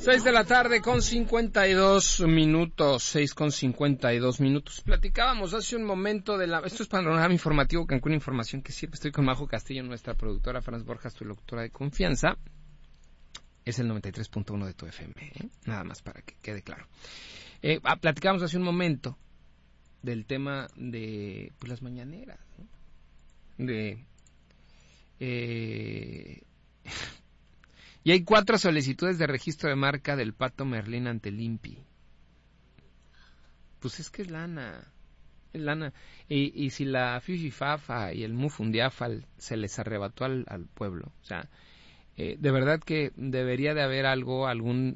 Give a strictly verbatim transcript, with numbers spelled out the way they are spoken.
Seis de la tarde con cincuenta y dos minutos, seis con cincuenta y dos minutos. Platicábamos hace un momento de la... Esto es Panorama Informativo Cancún, información que siempre estoy con Majo Castillo, nuestra productora, Franz Borjas, tu locutora de confianza. Es el noventa y tres punto uno de tu F M, ¿eh? Nada más para que quede claro. Eh, platicábamos hace un momento del tema de pues, las mañaneras, ¿no? De... Eh... Y hay cuatro solicitudes de registro de marca del Pato Merlín ante el I N P I. Pues es que es lana, es lana. Y, y si la Fififafa y el Mufundiafal se les arrebató al, al pueblo, o sea, eh, de verdad que debería de haber algo, algún